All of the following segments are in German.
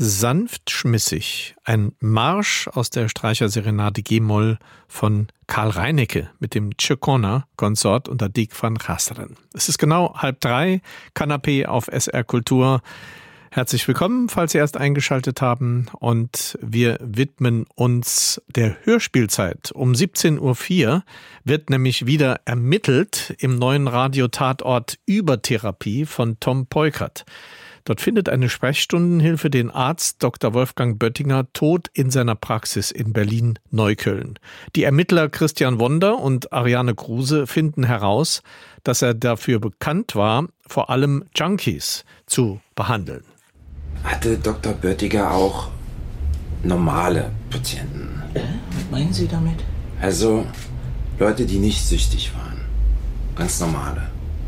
Sanft schmissig, ein Marsch aus der Streicherserenade G-Moll von Karl Reinecke mit dem Ciocconer Konsort unter Dick van Gasteren. Es ist genau 2:30, Kanapé auf SR Kultur. Herzlich willkommen, falls Sie erst eingeschaltet haben, und wir widmen uns der Hörspielzeit. Um 17:04 Uhr wird nämlich wieder ermittelt im neuen Radiotatort Übertherapie von Tom Peukert. Dort findet eine Sprechstundenhilfe den Arzt Dr. Wolfgang Böttinger tot in seiner Praxis in Berlin-Neukölln. Die Ermittler Christian Wonder und Ariane Kruse finden heraus, dass er dafür bekannt war, vor allem Junkies zu behandeln. Hatte Dr. Böttiger auch normale Patienten? Was meinen Sie damit? Also Leute, die nicht süchtig waren. Ganz normale.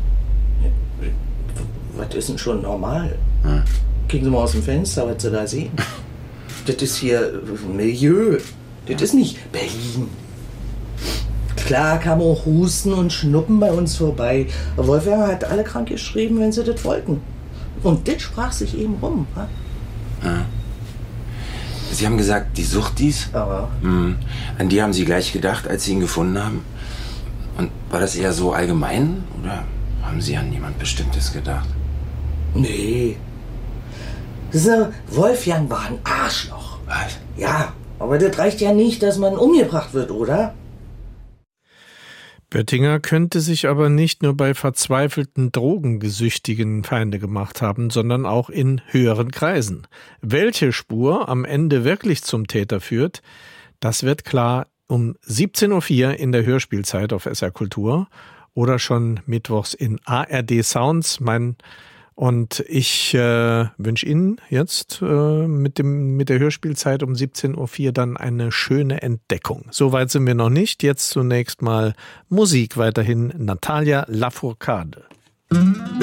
Was ist denn schon normal? Gucken Sie mal aus dem Fenster, was Sie da sehen. Das ist hier Milieu. Das ist nicht Berlin. Klar kam auch Husten und Schnuppen bei uns vorbei. Wolfgang hat alle krank geschrieben, wenn sie das wollten. Und das sprach sich eben rum. Ha? Ja. Sie haben gesagt, die Suchtis? Aber An die haben Sie gleich gedacht, als Sie ihn gefunden haben? Und war das eher so allgemein? Oder haben Sie an niemand Bestimmtes gedacht? nee. Wolfgang war ein Arschloch. Was? Ja, aber das reicht ja nicht, dass man umgebracht wird, oder? Böttinger könnte sich aber nicht nur bei verzweifelten Drogengesüchtigen Feinde gemacht haben, sondern auch in höheren Kreisen. Welche Spur am Ende wirklich zum Täter führt, das wird klar um 17:04 Uhr in der Hörspielzeit auf SR Kultur oder schon mittwochs in ARD Sounds. Und ich wünsche Ihnen jetzt mit der Hörspielzeit um 17:04 Uhr dann eine schöne Entdeckung. Soweit sind wir noch nicht. Jetzt zunächst mal Musik, weiterhin Natalia Lafourcade.